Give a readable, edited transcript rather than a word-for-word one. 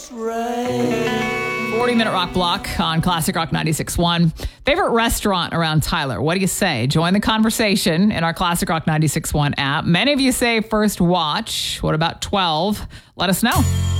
40-minute rock block on Classic Rock 96.1. Favorite restaurant around Tyler? What do you say? Join the conversation in our Classic Rock 96.1 app. Many of you say First Watch. What about 12? Let us know.